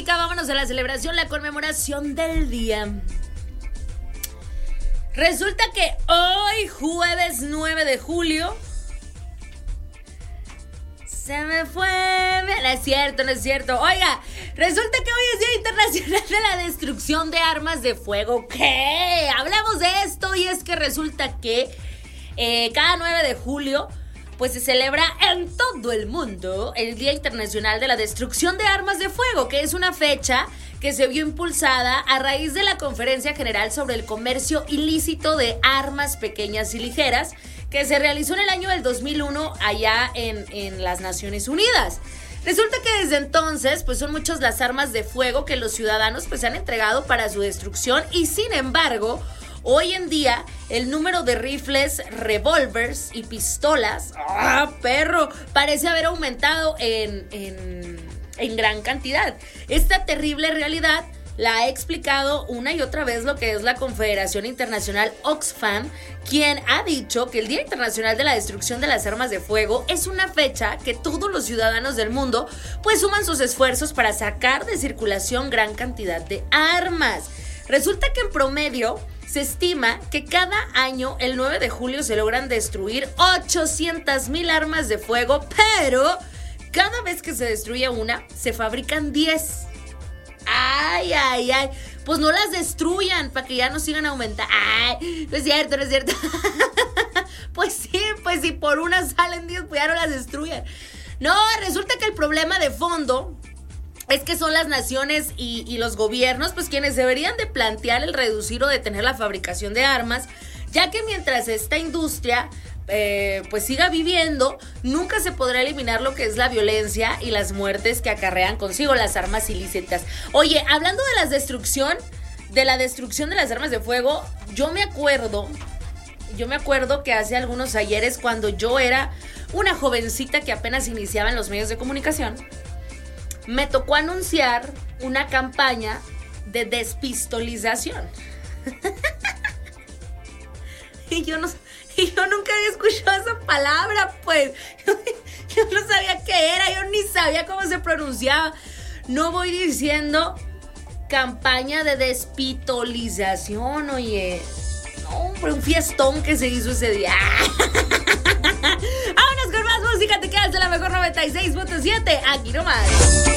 música, vámonos a la celebración, la conmemoración del día. Resulta que hoy, jueves 9 de julio, se me fue. No es cierto. Oiga, resulta que hoy es Día Internacional de la Destrucción de Armas de Fuego. ¿Qué? Hablamos de esto y es que resulta que cada 9 de julio pues se celebra en todo el mundo el Día Internacional de la Destrucción de Armas de Fuego, que es una fecha que se vio impulsada a raíz de la Conferencia General sobre el Comercio Ilícito de Armas Pequeñas y Ligeras, que se realizó en el año del 2001 allá en las Naciones Unidas. Resulta que desde entonces pues son muchas las armas de fuego que los ciudadanos pues han entregado para su destrucción y sin embargo hoy en día el número de rifles, revólveres y pistolas, parece haber aumentado en gran cantidad. Esta terrible realidad la ha explicado una y otra vez lo que es la Confederación Internacional Oxfam, quien ha dicho que el Día Internacional de la Destrucción de las Armas de Fuego es una fecha que todos los ciudadanos del mundo pues suman sus esfuerzos para sacar de circulación gran cantidad de armas. Resulta que en promedio se estima que cada año, el 9 de julio, se logran destruir 800,000 armas de fuego, pero cada vez que se destruye una, se fabrican 10. Ay, pues no las destruyan para que ya no sigan aumentando. Ay, no es cierto. Pues sí, por una salen 10, pues ya no las destruyan. No, resulta que el problema de fondo es que son las naciones y los gobiernos pues quienes deberían de plantear el reducir o detener la fabricación de armas, ya que mientras esta industria pues siga viviendo, nunca se podrá eliminar lo que es la violencia y las muertes que acarrean consigo las armas ilícitas. Oye, hablando de la destrucción de las armas de fuego, yo me acuerdo que hace algunos ayeres, cuando yo era una jovencita que apenas iniciaba en los medios de comunicación, me tocó anunciar una campaña de despistolización. Y yo nunca había escuchado esa palabra, pues. Yo no sabía qué era, yo ni sabía cómo se pronunciaba. No voy diciendo campaña de despistolización, oye. No, hombre, un fiestón que se hizo ese día. Vámonos con más música, te quedas de la mejor 96.7, aquí nomás.